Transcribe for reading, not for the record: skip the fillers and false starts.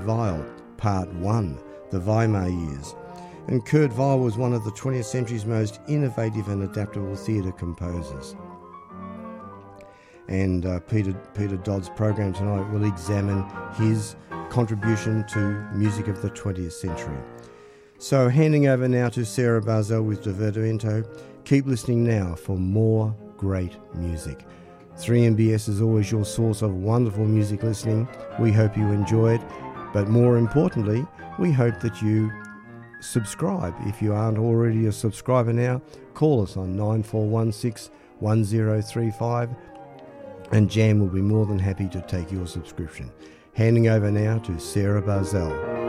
Weill, Part 1, The Weimar Years. And Kurt Weill was one of the 20th century's most innovative and adaptable theatre composers. And Peter Dodd's program tonight will examine his contribution to music of the 20th century. So handing over now to Sarah Barzell with Divertimento. Keep listening now for more great music. 3MBS is always your source of wonderful music listening. We hope you enjoy it, but more importantly, we hope that you subscribe. If you aren't already a subscriber now, call us on 9416 1035 and Jam will be more than happy to take your subscription. Handing over now to Sarah Barzell.